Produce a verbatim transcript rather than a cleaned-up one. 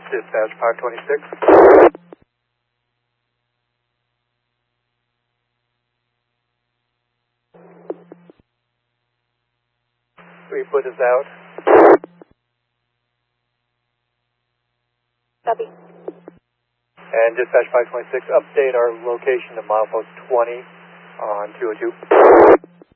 Dispatch five twenty-six. Three foot is out. Copy. And Dispatch five twenty-six, update our location to milepost twenty on two oh two.